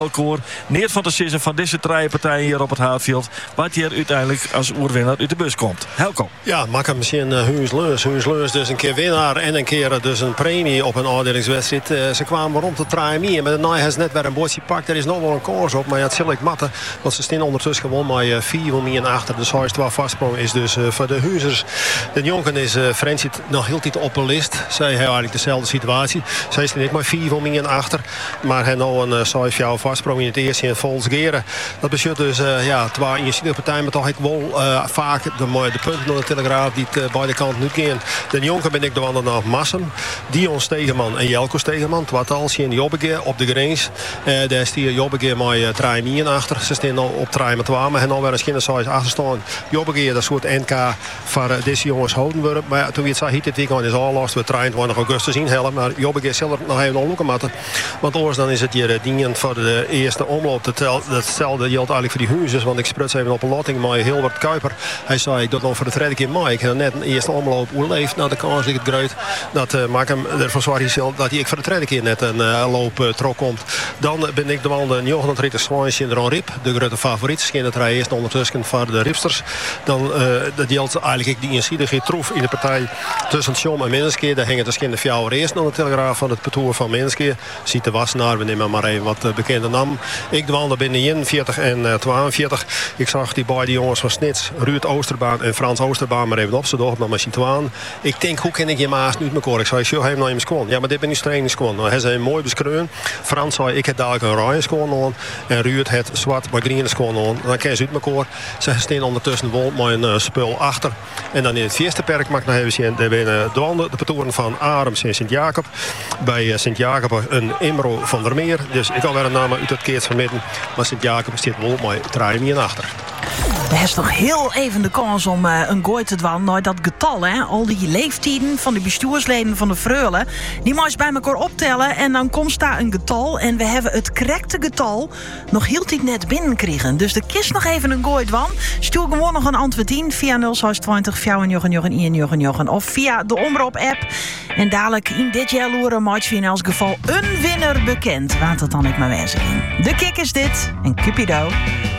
Koor, neer van de season van deze drie partijen hier op het Haatfield, wat hier uiteindelijk als oerwinnaar uit de bus komt. Helkom. Ja, maak hem misschien Huis-Leus dus een keer winnaar en een keer dus een premie op een afdelingswedstrijd. Ze kwamen rond te draaien mee, maar daarna heeft ze net weer een bordje pakt. Er is nog wel een koers op, maar ja, het zal ik matten, want ze staan ondertussen gewoon maar 4 en achter. Dus hij is 12 vastsprong is dus voor de Huizers. De jongen is Frans nog heel tijd op de list. Zij hebben eigenlijk dezelfde situatie. Zij is niet maar 4 en achter, maar hij nou een 6 jaar vastsprong in het eerste in Volksgeren. Dat betekent dus twee initiatieve partijen, maar toch ik wel vaak de punten door de Telegraaf die het beide kanten nu gaan. De jongen ben ik de wandel naar Massen, Dion Stegeman en Jelko Stegeman. Wat als je in Jobbeke op de grens. Daar is die Jobbeke met 3 achter. Ze staan al op 3 met 2, maar en alweer een kindersize achter staan. Jobbeke dat soort NK voor deze jongens houden worden. Maar ja, toen we het zag, dit weekend is al last. We 23 augustus inhellen, maar Jobbeke zal er nog even onderzoeken moeten. Want anders dan is het hier dienend voor de eerste omloop. Datzelfde geldt eigenlijk voor die Huizers, want ik spruts even op een lotting met Hilbert Kuiper. Hij zei, ik doe nog voor de tweede keer mee. Ik heb net een eerste omloop oerleefd. Nou, de kans ligt het groot. Dat maakt hem ervoor zwaar dat hij voor de tweede keer net een loop trok komt. Dan ben ik de wandel 39 Zwaantje in de Riep. De grote favoriet. Scheen het rij eerst ondertussen voor de Ripsters. Dan dat geldt eigenlijk die eensidige troef in de partij tussen Tjom en Minske. Daar hing het de fjouwer eerst naar de Telegraaf van het parcours van Minske. Ziet de Wassenaar, we nemen maar even wat bekende naam. Ik dwaalde binnen 41 en 42. Ik zag die beide jongens van Snits, Ruud Oosterbaan en Frans Oosterbaan maar even op ze door, maar misschien twaan. Ik denk, hoe ken ik je maas nu met koor? Ik zei, joh, hij heeft nou eens gewoon. Ja, maar dit ben niet trainingskoon. Nou, hij zei mooi beschreven. Frans zei, ik heb dadelijk een rode schoon aan. En Ruud het zwart maar groene schoon aan. Dan ken ze uit elkaar. Ze staan ondertussen wel met een spul achter. En dan in het eerste perk mag ik nog even zien. Daar binnen de patrouille van Arems en Sint-Jacob. Bij Sint-Jacob een Imro van der Meer. Dus ik al weer een naam uit het keert vermitten. Maar Sint-Jacob zit wel mooi 3 achter. Er is nog heel even de kans om een gooi te dwan naar dat getal. Hè? Al die leeftijden van de bestuursleden van de Freulen. Die moet je bij elkaar optellen. En dan komt daar een getal. En we hebben het correcte getal nog heel tijd net binnenkregen. Dus de kist nog even een gooi dwan. Stuur gewoon nog een antwoord in via 0620 499 of via de Omroep-app. En dadelijk in dit jaar loeren maakt we in elk geval een winnaar bekend. Laat het dan ik maar wezen in. De kick is dit. En Cupido.